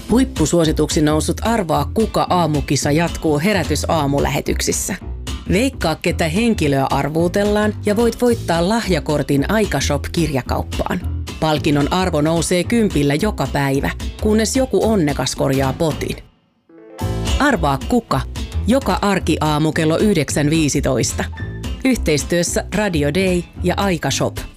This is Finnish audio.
Huippusuosituksi noussut Arvaa kuka -aamukisa jatkuu Herätys-aamulähetyksissä. Veikkaa, ketä henkilöä arvuutellaan ja voit voittaa lahjakortin Aikashop-kirjakauppaan. Palkinnon arvo nousee 10 joka päivä, kunnes joku onnekas korjaa potin. Arvaa kuka, joka arkiaamu kello 9.15. Yhteistyössä Radio Day ja Aikashop.